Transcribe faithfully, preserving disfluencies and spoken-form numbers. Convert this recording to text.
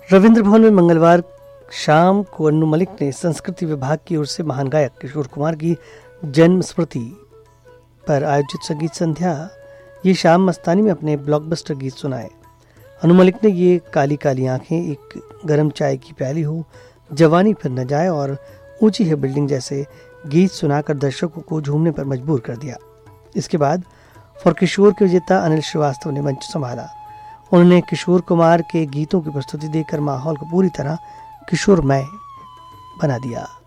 रविंद्र भवन में मंगलवार शाम को अन्नू मलिक ने संस्कृति विभाग की ओर से महान गायक किशोर कुमार की जन्म स्मृति पर आयोजित संगीत संध्या ये शाम मस्तानी में अपने ब्लॉकबस्टर गीत सुनाए। अनु मलिक ने ये काली काली आंखें, एक गर्म चाय की प्याली हो, जवानी फिर न जाए और ऊंची है बिल्डिंग जैसे गीत सुनाकर दर्शकों को झूमने पर मजबूर कर दिया। इसके बाद फॉर किशोर के विजेता अनिल श्रीवास्तव ने मंच संभाला। उन्होंने किशोर कुमार के गीतों की प्रस्तुति देकर माहौल को पूरी तरह किशोरमय बना दिया।